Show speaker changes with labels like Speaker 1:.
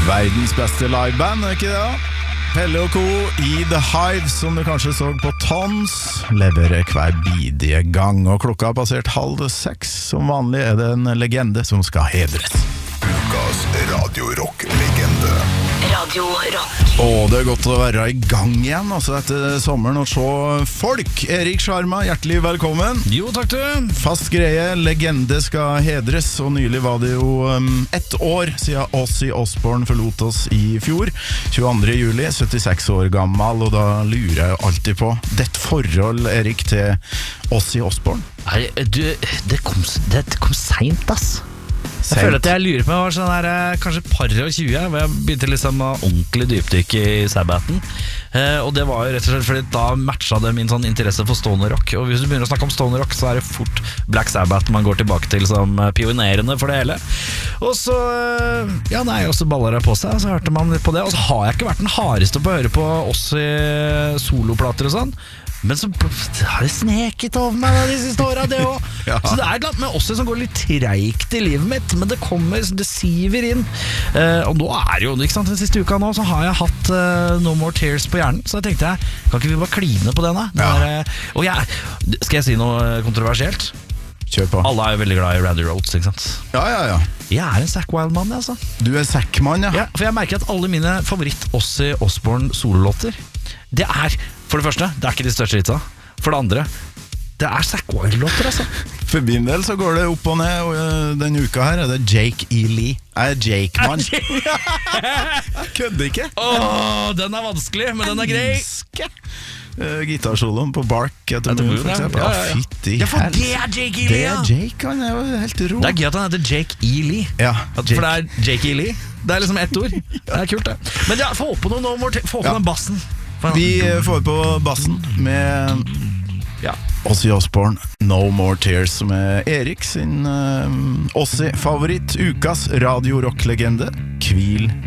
Speaker 1: Verdens beste liveband, ikke det da? Pelle og Co. i The Hive, som du kanskje så på Tons, leverer hver bidige gang, og klokka har passert 5:30. Som vanlig er det en legende som skal hedres.
Speaker 2: Ukas Radio Rock-legende.
Speaker 3: Radio Rock.
Speaker 1: Det er godt å være i gang igjen, altså etter sommeren, og se folk. Erik Sjarma, hjertelig velkommen.
Speaker 4: Jo, takk du.
Speaker 1: Fast greie, legende skal hedres, og nylig var det jo 1 år siden Ozzy Osbourne forlot oss i fjor, 22. juli, 76 år gammel, og da lurer jeg alltid på ditt forhold, Erik, til Ozzy Osbourne.
Speaker 4: Nei, du, det kom sent, ass. Jeg føler at jeg lurer på meg var sånn her, kanskje par og 20, hvor jeg begynte liksom å ordentlig dypdykk i Sabbathen. Og det var jo rett og slett fordi da matcha det min sånn interesse for stoner rock. Og hvis du begynner å snakke om stoner rock, så er det fort Black Sabbath man går tilbake til som pionerende for det hele. Og så, ja nei, og så baller det på seg, og så hørte man litt på det. Og så har jeg ikke vært den hardeste på å høre på oss i soloplater og sånn. Men så har det sneket over meg da, de siste årene, det også.
Speaker 1: Ja.
Speaker 4: Så det er et eller annet med oss som går litt treigt i livet mitt, men det kommer, det siver inn. Og nå er det jo, ikke sant, den siste uka nå, så har jeg hatt No More Tears på hjernen. Så jeg tenkte, kan ikke vi bare kline på den da? Og skal jeg si noe kontroversielt?
Speaker 1: Kjør på.
Speaker 4: Alle er jo veldig glad i Randy Rhoads, ikke sant?
Speaker 1: Ja.
Speaker 4: Jeg er en Zakk Wylde-mann, altså.
Speaker 1: Du er Zack-mann, ja.
Speaker 4: Ja, for jeg merker at alle mine favoritt-Ozzy Osbourne-sololåter, det er, for det første, det er ikke de største hitsa. For det andre, det er Zakk Wylde-låter, altså.
Speaker 1: For min del så går det opp og ned, og denne uka her er det Jake E. Lee. Jeg er Jake-mann. Jeg kødder ikke.
Speaker 4: Den er vanskelig, men den er grei.
Speaker 1: Gitarsoloen på Bark etter Moon, for eksempel. Fytti
Speaker 4: Ja, for det er Jake E.
Speaker 1: Det
Speaker 4: Lee,
Speaker 1: er Jake, han er jo helt rå.
Speaker 4: Det er gøy at han heter Jake E. Lee.
Speaker 1: Ja,
Speaker 4: For det er Jake E. Lee. Det er liksom ett ord. Det er kult, det. Men ja, få opp på den bassen.
Speaker 1: Vi får på bassen med Ozzy Osbourne, No More Tears, som er Erik sin Ozzy-favoritt. Ukas Radio Rock-legende. Hvil